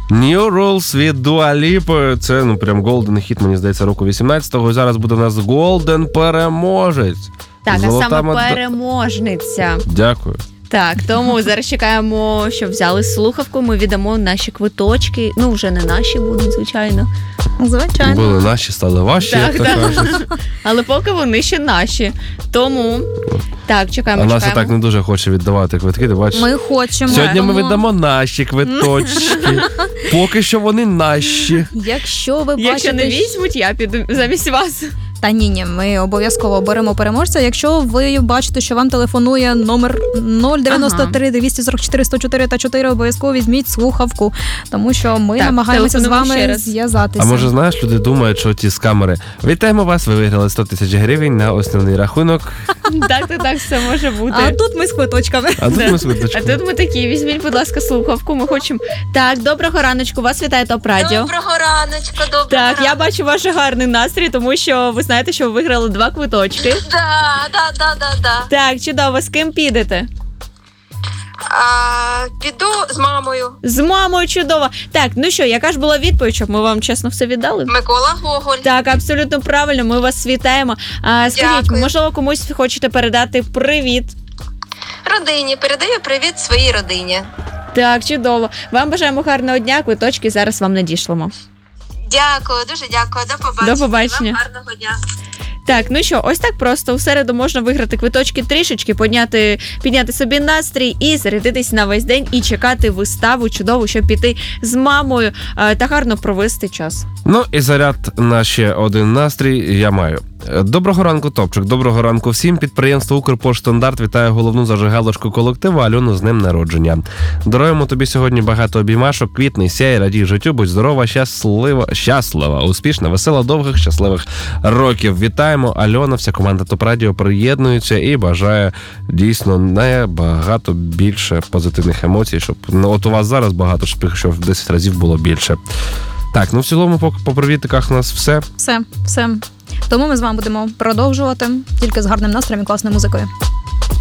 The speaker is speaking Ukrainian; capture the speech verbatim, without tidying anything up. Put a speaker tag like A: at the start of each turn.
A: New Rules від Dua Lipa. Це, ну, прям голден хіт, мені здається, року вісімнадцятого. І зараз буде у нас голден переможець.
B: Так,
A: Золота
B: а саме
A: мед...
B: переможниця.
A: Дякую.
B: Так, тому зараз чекаємо, щоб взяли слухавку, ми віддамо наші квиточки. Ну, вже не наші будуть, звичайно.
C: Звичайно.
A: Були наші, стали ваші,
B: Так,
A: як то
B: так.
A: кажуть.
B: Але поки вони ще наші. Тому, так, чекаємо,
A: А нас
B: чекаємо.
A: так не дуже хоче віддавати квитки, ти бачиш?
C: Ми хочемо.
A: Сьогодні ми
C: тому
A: віддамо наші квиточки. Поки що вони наші.
C: Якщо ви
B: Якщо
C: бачите...
B: не візьмуть, я піду замість вас.
C: Та ні, ні, ми обов'язково беремо переможця. Якщо ви бачите, що вам телефонує номер нуль дев'яносто три двісті сорок чотири сто чотири та чотири, обов'язково візьміть слухавку, тому що ми
B: Так,
C: намагаємося з
B: телефонуємо ще
C: вами
B: раз.
C: зв'язатися.
A: А може, знаєш, люди думають, що ті з камери. Вітаємо вас, ви виграли сто тисяч гривень на основний рахунок.
B: Так, так, так, все може бути.
C: А тут ми з квиточками.
A: А тут
B: Да.
A: ми з квиточком.
B: А тут ми такі, візьміть, будь ласка, слухавку, ми хочемо. Так, доброго раночку, вас вітає ТОП Радіо.
D: Доброго раночка, доброго
B: Так, я
D: раночка.
B: бачу ваш гарний настрій, тому що ви знаєте, що ви виграли два квиточки.
D: Да, да, да, да, да.
B: Так, чудово, з ким підете?
D: А, піду з мамою.
B: З мамою чудово. Так, ну що, яка ж була відповідь, щоб ми вам чесно все віддали?
D: Микола Гоголь.
B: Так, абсолютно правильно, ми вас вітаємо. А, скажіть,
D: Дякую.
B: можливо, комусь хочете передати привіт?
D: Родині. Передаю привіт своїй родині.
B: Так, чудово. Вам бажаємо гарного дня, квиточки зараз вам надішлемо.
D: Дякую, дуже дякую. До побачення.
B: До побачення.
D: Вам гарного дня.
B: Так, ну що, ось так просто. У середу можна виграти квиточки трішечки, підняти, підняти собі настрій і зарядитись на весь день і чекати виставу чудову, щоб піти з мамою е, та гарно провести час.
A: Ну і заряд на ще один настрій я маю. Доброго ранку, Топчик. Доброго ранку всім. Підприємство «Укрпоштстандарт» вітає головну зажигалочку колективу Альону з днем народження. Даруємо тобі сьогодні багато обіймашок, квітний, сяй, радій життю, будь здорова, щаслива, щаслива, успішна, весела, довгих, щасливих років. Вітаємо, Альона, вся команда ТОП Радіо приєднується і бажає дійсно набагато більше позитивних емоцій, щоб ну, от у вас зараз багато, щоб в десять разів було більше. Так, ну в цілому по, по привітиках у нас все.
C: Все, все. Тому ми з вами будемо продовжувати тільки з гарним настроєм і класною музикою.